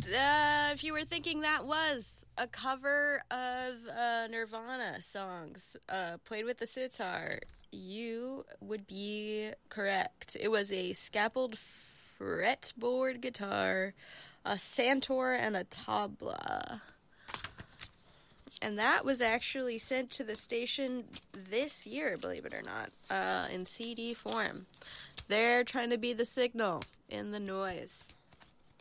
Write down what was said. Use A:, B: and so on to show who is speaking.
A: If you were thinking that was a cover of Nirvana songs played with the sitar, you would be correct. It was a scalpeled fretboard guitar, a santor, and a tabla. And that was actually sent to the station this year, believe it or not, in CD form. They're trying to be the signal in the noise.